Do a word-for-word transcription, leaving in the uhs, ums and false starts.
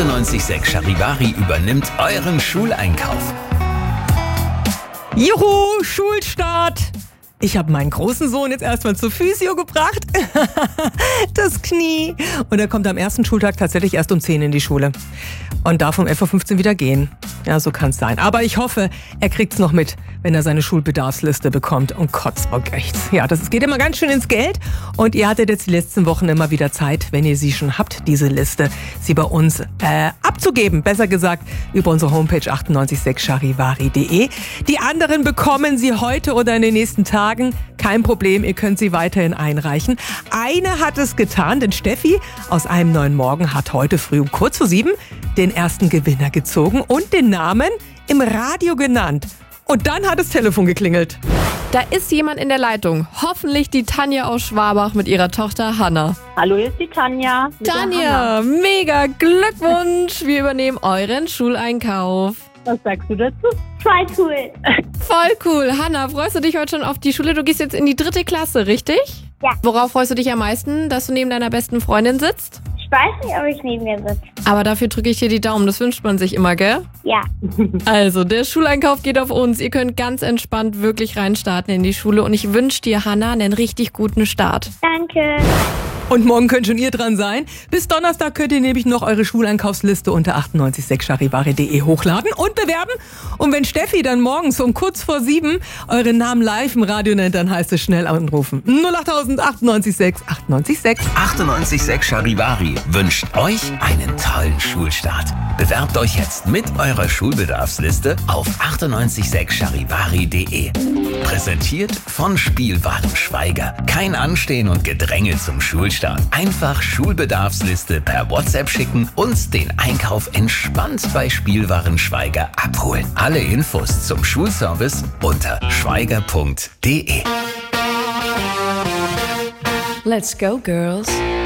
achtundneunzig Komma sechs Charivari übernimmt euren Schuleinkauf. Juhu, Schulstart! Ich habe meinen großen Sohn jetzt erstmal zur Physio gebracht. Das Knie. Und er kommt am ersten Schultag tatsächlich erst um zehn in die Schule. Und darf um elf Uhr fünfzehn wieder gehen. Ja, so kann's sein. Aber ich hoffe, er kriegt's noch mit, wenn er seine Schulbedarfsliste bekommt. Und kotzbock echt. Ja, das geht immer ganz schön ins Geld. Und ihr hattet jetzt die letzten Wochen immer wieder Zeit, wenn ihr sie schon habt, diese Liste, sie bei uns äh, abzugeben. Besser gesagt, über unsere Homepage achtundneunzig Komma sechs charivari punkt de. Die anderen bekommen sie heute oder in den nächsten Tagen. Kein Problem, ihr könnt sie weiterhin einreichen. Eine hat es getan, denn Steffi aus einem neuen Morgen hat heute früh um kurz vor sieben den ersten Gewinner gezogen und den Namen im Radio genannt. Und dann hat das Telefon geklingelt. Da ist jemand in der Leitung. Hoffentlich die Tanja aus Schwabach mit ihrer Tochter Hanna. Hallo, hier ist die Tanja. Tanja, mega Glückwunsch. Wir übernehmen euren Schuleinkauf. Was sagst du dazu? Voll cool. Voll cool. Hanna, freust du dich heute schon auf die Schule? Du gehst jetzt in die dritte Klasse, richtig? Ja. Worauf freust du dich am meisten, dass du neben deiner besten Freundin sitzt? Ich weiß nicht, ob ich neben mir sitze. Aber dafür drücke ich dir die Daumen. Das wünscht man sich immer, gell? Ja. Also, der Schuleinkauf geht auf uns. Ihr könnt ganz entspannt wirklich reinstarten in die Schule. Und ich wünsche dir, Hanna, einen richtig guten Start. Danke. Und morgen könnt schon ihr dran sein. Bis Donnerstag könnt ihr nämlich noch eure Schuleinkaufsliste unter achtundneunzig Komma sechs charivari punkt de hochladen und bewerben. Und wenn Steffi dann morgens um kurz vor sieben euren Namen live im Radio nennt, dann heißt es schnell anrufen. null acht achtundneunzig Komma sechs achtundneunzig Komma sechs. achtundneunzig Komma sechs Charivari wünscht euch einen tollen Schulstart. Bewerbt euch jetzt mit eurer Schulbedarfsliste auf achtundneunzig Komma sechs charivari punkt de. Präsentiert von Spielwaren Schwaiger. Kein Anstehen und Gedränge zum Schulstart. Einfach Schulbedarfsliste per WhatsApp schicken und den Einkauf entspannt bei Spielwaren Schwaiger abholen. Alle Infos zum Schulservice unter schwaiger punkt de. Let's go, girls.